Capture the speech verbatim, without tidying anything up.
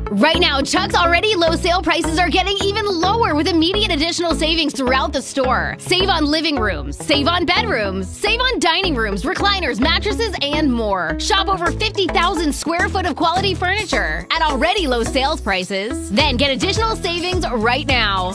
Right now, Chuck's already low sale prices are getting even lower with immediate additional savings throughout the store. Save on living rooms, save on bedrooms, save on dining rooms, recliners, mattresses, and more. Shop over fifty thousand square foot of quality furniture at already low sales prices. Then get additional savings right now.